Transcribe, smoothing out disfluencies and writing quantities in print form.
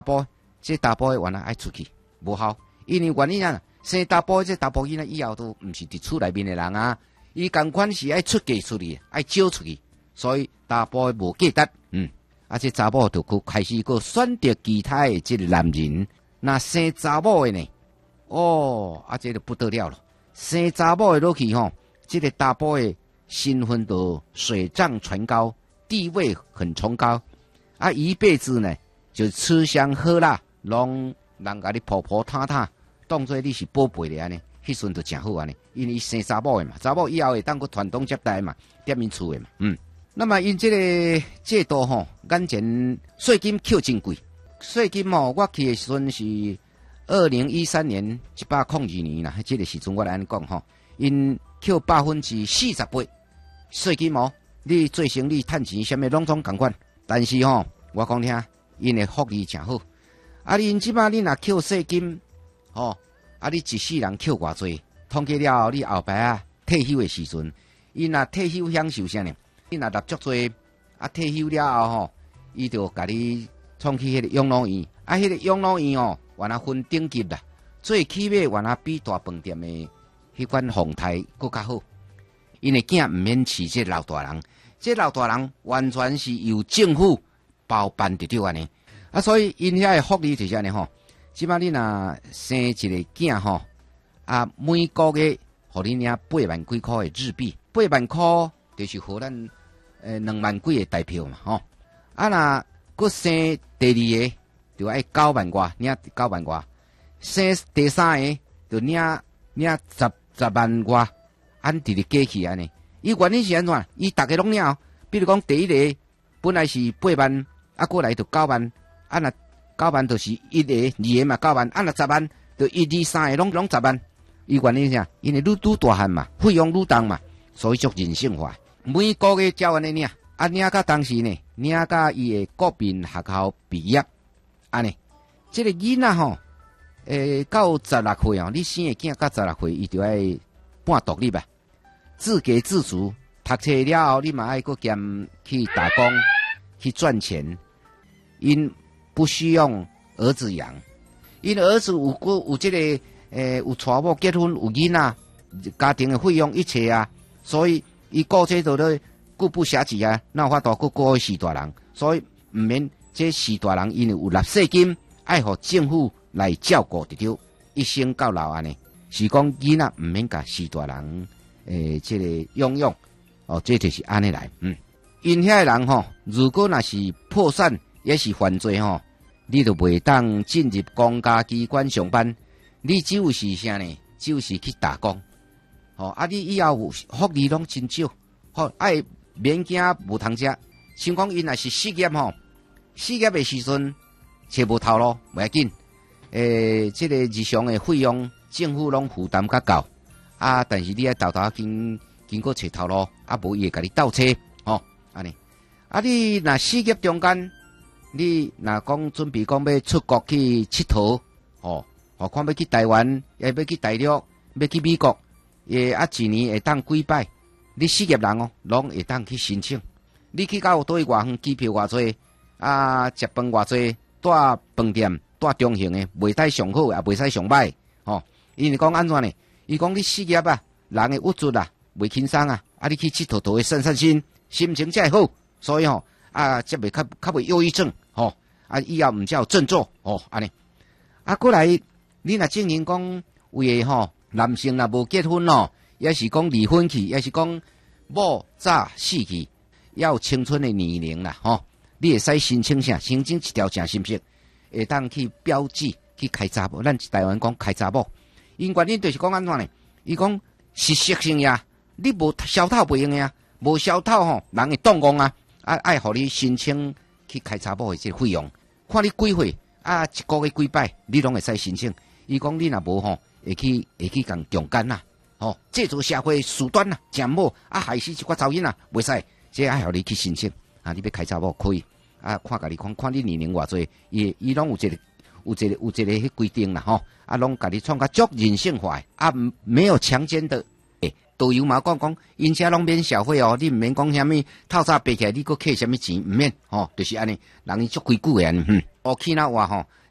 甫，这查甫的原来爱出去，无效，因为原因啊，生查甫这查甫囡仔以后都毋是伫厝内面的人啊，伊共款是爱出嫁出去，爱招出去，所以查甫的无价值，这查某就开始个选择其他的这个男人，那生查某的呢？这就不得了了，生查某的落去吼，这个查甫的身份都水涨船高，地位很崇高，一辈子呢就吃香喝辣，拢人家你婆婆太太，当作你是宝贝的安尼，迄阵就真好安尼，因为生查某的嘛，查某以后会当个传宗接代嘛，踮因厝的嘛，那么因这个制度吼，眼前税金扣真贵，税金吼，我去的时阵是2013年1802年啦，这个时阵我来安讲吼，因扣48%税金哦，你做生意趁钱，什么拢总共款，但是吼，我讲听，因的福利真好，因即摆你若扣税金，你一世人扣偌济，统计了后，你后摆退休的时阵，因若退休享受啥呢？你若纳足济，退休了后吼，伊就甲你创起迄个养老院，迄个养老院原来分等级啦，最起码原来比大饭店的迄款房台更较好，因为囝毋免饲这老大人，这老大人完全是由政府包办得到安尼，所以因遐的福利就是安尼吼，即摆你若生一个囝吼，每个月互你领8万几块的日币，8万块就是互咱2万几的台票嘛吼，若佫生第二个就爱9万外，领9万外，生第三个就领10万外，直直加起安尼。伊原因是安怎？伊大家拢领，比如讲第一个本来是8万，过来就9万，若9万就是一个、二个嘛9万，若10万就1、2、3个拢10万。伊原因是啥？因为愈大汉嘛，费用愈重嘛，所以足人性化。每个月交安尼领，领到当时呢，领到伊的国民学校毕业，安尼。这个囡仔吼，到16岁你生的囝到16岁，伊就爱半独立吧，自给自足。读册了后，你嘛爱搁兼去打工，去赚钱。因不需要儿子养，因儿子有这个有娶某结婚有囡仔，家庭的费用一切啊，所以伊顾这都咧顾不暇己啊，哪有法度顾死大人？所以唔免这死大人，因为有纳税金，爱互政府来照顾得到，一生到老安尼。是讲囡仔唔免甲死大人这个养，这就是安尼来。因遐人吼，如果若是破产也是犯罪吼，你就袂当进入公家机关上班，你只有是啥呢？只有是去打工。你以后有福利拢真少，爱免惊无通食。像讲因若是失业吼，失业的时阵找无头路，袂要紧。这个日常的费用政府拢负担较够，但是你爱偷经过找头路，无伊会甲你倒车，安尼。你若失业中间，你若讲准备讲要出国去佚佗，看要去台湾，也要去大陆，要去美国，一年会当几摆？你失业人拢会当去申请。你去到倒去外远，机票偌济，食饭偌济，住饭店，住中型的，袂使上好，也袂使上歹，因为讲安怎呢？伊讲你失业人的物质袂轻松你去佚佗佗的散散心，心情才会好，所以才袂较袂忧郁症，以后毋才有振作，安尼。过来，你若证明讲为男性若无结婚也是讲离婚去，也是讲某早死去，要有青春的年龄啦，你会使申请啥？申请一条正信息，会当去标记去开查某，咱台湾讲开查某，因原因就是讲安怎呢？伊讲实习性呀，你无消透不用呀，无消透人会动工爱互你申请去开查某的这个费用，看你几岁一个月几摆，你拢会使申请。伊讲你若无会去共强奸制造社会事端真无害死一寡查某囡袂使，这爱互你去申请你要开查某可以看家己看你年龄偌济，伊拢有一个迄规定啦拢甲你创甲足人性化没有强奸的导游嘛讲，因遮拢免小费哦，你毋免讲啥物透早爬起来，你搁摕啥物钱，毋免吼，就是安尼，人伊足规矩诶安尼，去那话吼，